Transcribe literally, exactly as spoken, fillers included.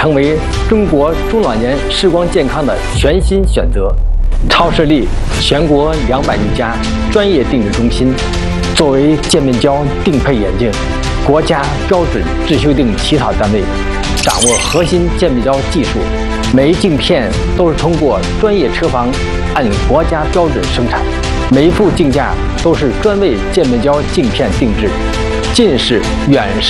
成为中国中老年视光健康的全新选择。超设立全国两百余家专业定制中心，作为健面胶定配眼镜国家标准制修订起草单位，掌握核心健面胶技术，每一镜片都是通过专业车房按国家标准生产，每一副镜架都是专为健面胶镜片定制，近视、远视。